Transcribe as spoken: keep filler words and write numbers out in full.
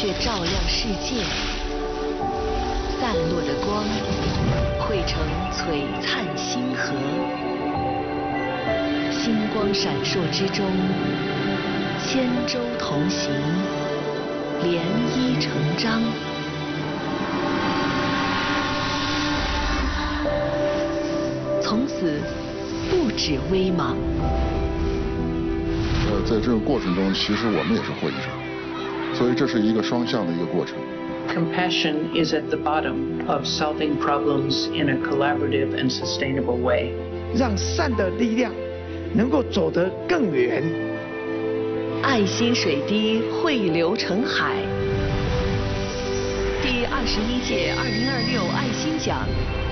却照亮世界。散落的光汇成璀璨星河，星光闪烁之中，千舟同行，涟漪成章。从此不止微茫。 呃，在这个过程中，其实我们也是获益者，所以这是一个双向的一个过程。 Compassion is at the bottom of solving problems in a collaborative and sustainable way. 让善的力量能够走得更远。 爱心水滴汇流成海。第二十一届二零二六爱心奖